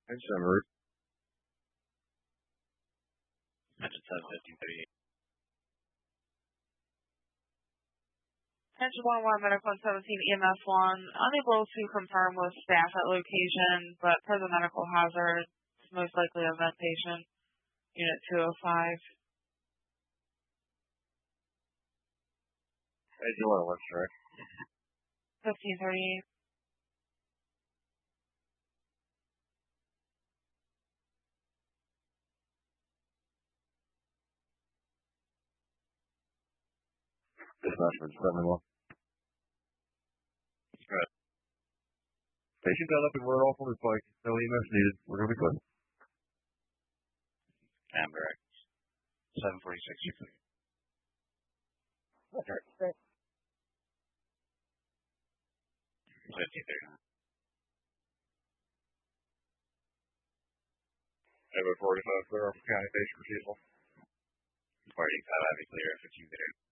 Thanks, Emery. Engine 7, 1538. Engine 11, Medical 17, EMS 1, unable to confirm with staff at location, but per the medical hazard, it's most likely a vent patient, Unit 205. Engine 1, what's correct? 1538. Dispatch for 71. Good. Patient got up and wrote off on his bike. No EMS needed. We're going to be good. Amber X. 746. Okay. 1539. Ever 45 clear off county patient refusal. 45 Abbey clear, 1539.